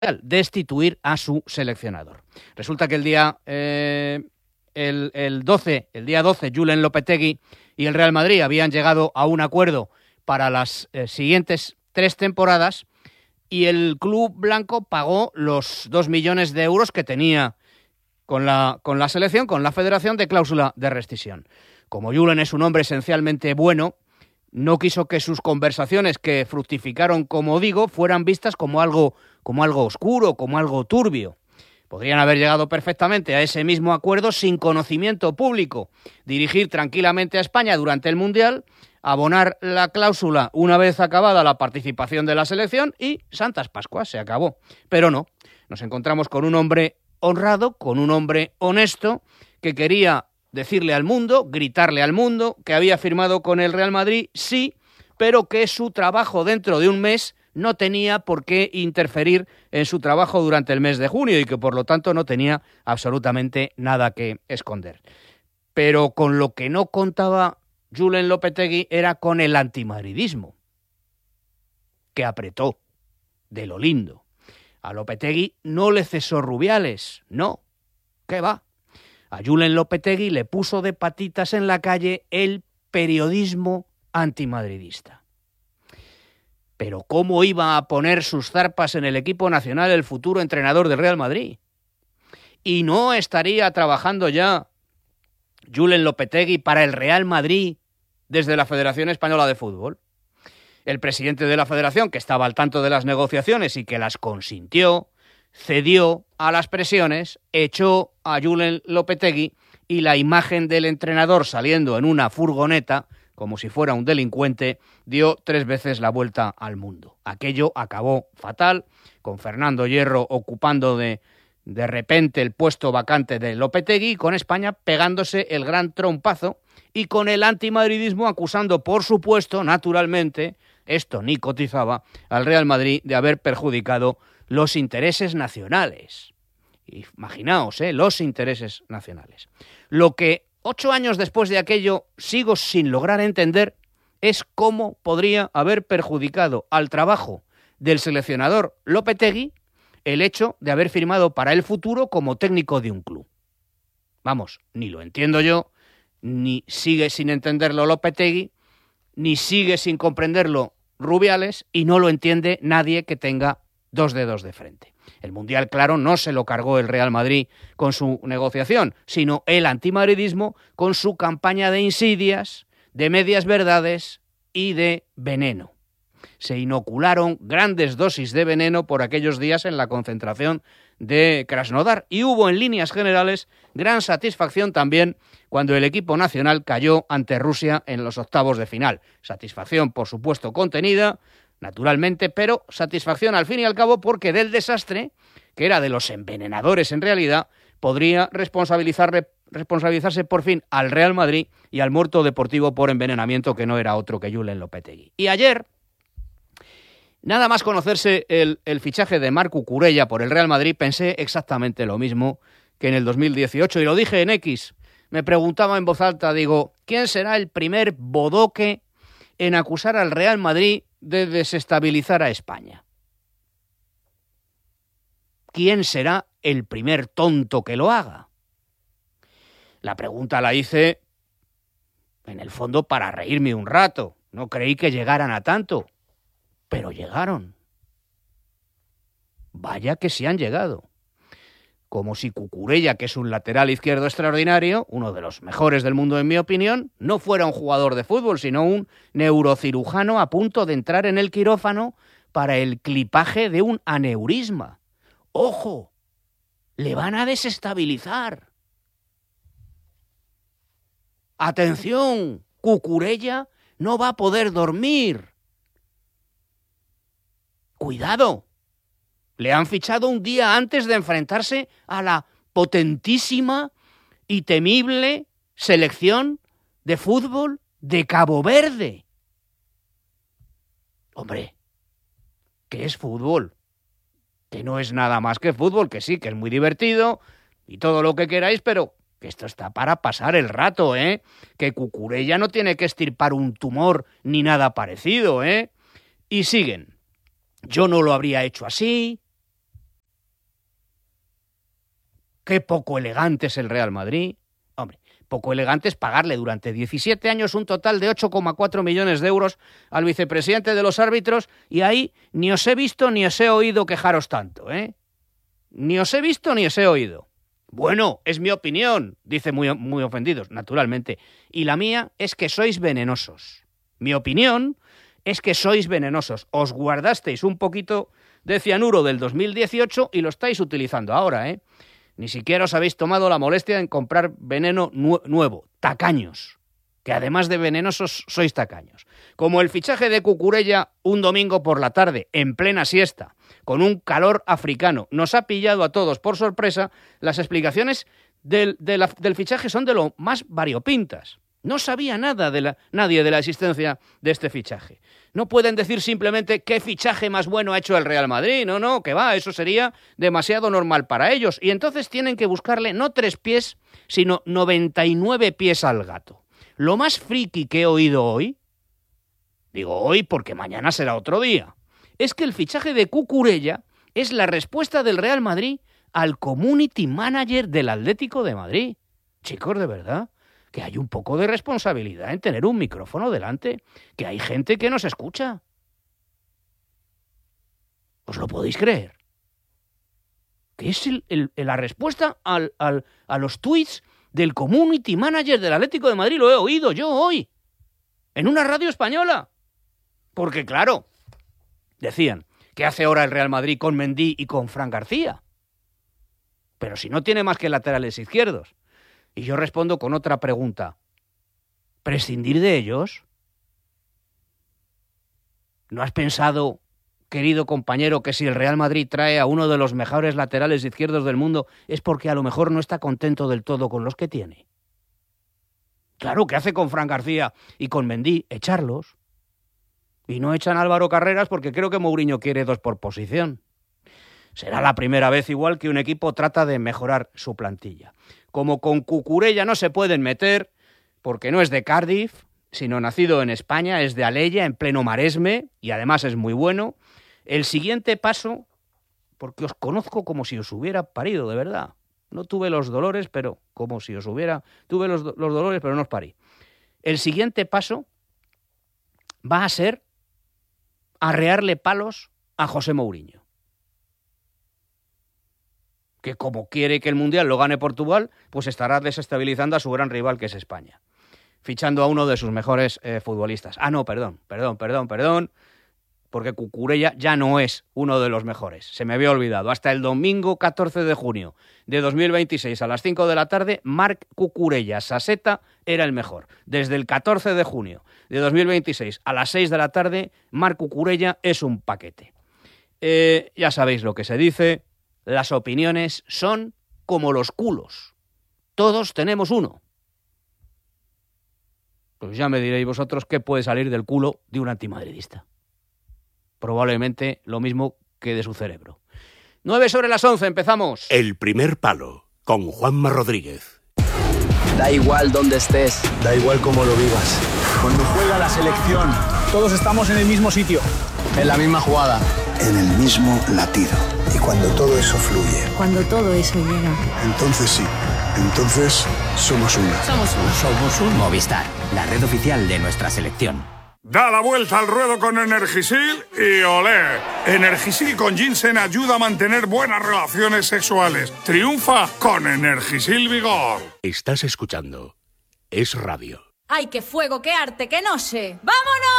destituir a su seleccionador. Resulta que el día 12, Julen Lopetegui y el Real Madrid habían llegado a un acuerdo para las siguientes 3 temporadas y el club blanco pagó los 2 millones de euros que tenía con la selección, con la federación, de cláusula de rescisión. Como Julen es un hombre esencialmente bueno, no quiso que sus conversaciones, que fructificaron, como digo, fueran vistas como algo oscuro, como algo turbio. Podrían haber llegado perfectamente a ese mismo acuerdo sin conocimiento público, dirigir tranquilamente a España durante el Mundial, abonar la cláusula una vez acabada la participación de la selección y Santas Pascuas, se acabó. Pero no, nos encontramos con un hombre honrado, con un hombre honesto, que quería decirle al mundo, gritarle al mundo, que había firmado con el Real Madrid, sí, pero que su trabajo dentro de un mes no tenía por qué interferir en su trabajo durante el mes de junio y que por lo tanto no tenía absolutamente nada que esconder. Pero con lo que no contaba Julen Lopetegui era con el antimadridismo, que apretó de lo lindo. A Lopetegui no le cesó Rubiales, no, ¿qué va? A Julen Lopetegui le puso de patitas en la calle el periodismo antimadridista. Pero ¿cómo iba a poner sus zarpas en el equipo nacional el futuro entrenador del Real Madrid? ¿Y no estaría trabajando ya Julen Lopetegui para el Real Madrid desde la Federación Española de Fútbol? El presidente de la Federación, que estaba al tanto de las negociaciones y que las consintió, cedió a las presiones, echó a Julen Lopetegui y la imagen del entrenador saliendo en una furgoneta, como si fuera un delincuente, dio 3 veces la vuelta al mundo. Aquello acabó fatal, con Fernando Hierro ocupando de repente el puesto vacante de Lopetegui, con España pegándose el gran trompazo y con el antimadridismo acusando, por supuesto, naturalmente, esto ni cotizaba, al Real Madrid de haber perjudicado los intereses nacionales. Imaginaos, los intereses nacionales. Lo que 8 años después de aquello sigo sin lograr entender es cómo podría haber perjudicado al trabajo del seleccionador Lopetegui el hecho de haber firmado para el futuro como técnico de un club. Vamos, ni lo entiendo yo, ni sigue sin entenderlo Lopetegui, ni sigue sin comprenderlo Rubiales, y no lo entiende nadie que tenga 2 dedos de frente. El Mundial, claro, no se lo cargó el Real Madrid con su negociación, sino el antimadridismo con su campaña de insidias, de medias verdades y de veneno. Se inocularon grandes dosis de veneno por aquellos días en la concentración de Krasnodar y hubo en líneas generales gran satisfacción también cuando el equipo nacional cayó ante Rusia en los octavos de final. Satisfacción, por supuesto, contenida, naturalmente, pero satisfacción al fin y al cabo porque del desastre, que era de los envenenadores en realidad, podría responsabilizarse por fin al Real Madrid y al muerto deportivo por envenenamiento, que no era otro que Julen Lopetegui. Y ayer, nada más conocerse el fichaje de Marc Cucurella por el Real Madrid, pensé exactamente lo mismo que en el 2018, y lo dije en X. Me preguntaba en voz alta, digo, ¿quién será el primer bodoque en acusar al Real Madrid de desestabilizar a España? ¿Quién será el primer tonto que lo haga? La pregunta la hice, en el fondo, para reírme un rato. No creí que llegaran a tanto, pero llegaron. Vaya que sí han llegado. Como si Cucurella, que es un lateral izquierdo extraordinario, uno de los mejores del mundo en mi opinión, no fuera un jugador de fútbol, sino un neurocirujano a punto de entrar en el quirófano para el clipaje de un aneurisma. ¡Ojo! Le van a desestabilizar. ¡Atención! Cucurella no va a poder dormir. ¡Cuidado! Le han fichado un día antes de enfrentarse a la potentísima y temible selección de fútbol de Cabo Verde. Hombre, ¿qué es fútbol? Que no es nada más que fútbol, que sí, que es muy divertido y todo lo que queráis, pero que esto está para pasar el rato, ¿eh? Que Cucurella no tiene que extirpar un tumor ni nada parecido, ¿eh? Y siguen. Yo no lo habría hecho así. Qué poco elegante es el Real Madrid. Hombre, poco elegante es pagarle durante 17 años un total de 8,4 millones de euros al vicepresidente de los árbitros y ahí ni os he visto ni os he oído quejaros tanto, ¿eh? Ni os he visto ni os he oído. Bueno, es mi opinión, dice muy ofendidos, naturalmente. Y la mía es que sois venenosos. Mi opinión es que sois venenosos. Os guardasteis un poquito de cianuro del 2018 y lo estáis utilizando ahora, ¿eh? Ni siquiera os habéis tomado la molestia en comprar veneno nuevo. Tacaños. Que además de venenosos, sois tacaños. Como el fichaje de Cucurella un domingo por la tarde, en plena siesta, con un calor africano, nos ha pillado a todos por sorpresa, las explicaciones del fichaje son de lo más variopintas. No sabía nadie de la existencia de este fichaje. No pueden decir simplemente qué fichaje más bueno ha hecho el Real Madrid. No, que va, eso sería demasiado normal para ellos. Y entonces tienen que buscarle no 3 pies, sino 99 pies al gato. Lo más friki que he oído hoy, digo hoy porque mañana será otro día, es que el fichaje de Cucurella es la respuesta del Real Madrid al community manager del Atlético de Madrid. Chicos, de verdad, que hay un poco de responsabilidad en tener un micrófono delante, que hay gente que nos escucha. ¿Os lo podéis creer? Que es la respuesta a los tweets del community manager del Atlético de Madrid. Lo he oído yo hoy, en una radio española. Porque claro, decían, ¿qué hace ahora el Real Madrid con Mendy y con Fran García? Pero si no tiene más que laterales izquierdos. Y yo respondo con otra pregunta. ¿Prescindir de ellos? ¿No has pensado, querido compañero, que si el Real Madrid trae a uno de los mejores laterales izquierdos del mundo es porque a lo mejor no está contento del todo con los que tiene? Claro, ¿qué hace con Fran García y con Mendy? Echarlos. Y no echan a Álvaro Carreras porque creo que Mourinho quiere 2 por posición. Será la primera vez igual que un equipo trata de mejorar su plantilla. Como con Cucurella no se pueden meter, porque no es de Cardiff, sino nacido en España, es de Alella, en pleno Maresme, y además es muy bueno. El siguiente paso, porque os conozco como si os hubiera parido, de verdad. No tuve los dolores, pero como si os hubiera... Tuve los dolores, pero no os parí. El siguiente paso va a ser arrearle palos a José Mourinho, que como quiere que el Mundial lo gane Portugal, pues estará desestabilizando a su gran rival, que es España, fichando a uno de sus mejores futbolistas. No, perdón, porque Cucurella ya no es uno de los mejores. Se me había olvidado. Hasta el domingo 14 de junio de 2026 a las 5 de la tarde, Marc Cucurella Saseta era el mejor. Desde el 14 de junio de 2026 a las 6 de la tarde, Marc Cucurella es un paquete. Ya sabéis lo que se dice. Las opiniones son como los culos. Todos tenemos uno. Pues ya me diréis vosotros qué puede salir del culo de un antimadridista. Probablemente lo mismo que de su cerebro. 9:09, empezamos. El primer palo, con Juanma Rodríguez. Da igual dónde estés. Da igual cómo lo vivas. Cuando juega la selección, todos estamos en el mismo sitio. En la misma jugada. En el mismo latido. Y cuando todo eso fluye. Cuando todo eso llega. Entonces sí. Entonces somos uno. Somos un Movistar, la red oficial de nuestra selección. Da la vuelta al ruedo con Energisil y olé. Energisil con ginseng ayuda a mantener buenas relaciones sexuales. Triunfa con Energisil Vigor. Estás escuchando Es Radio. ¡Ay, qué fuego, qué arte, qué no sé! ¡Vámonos!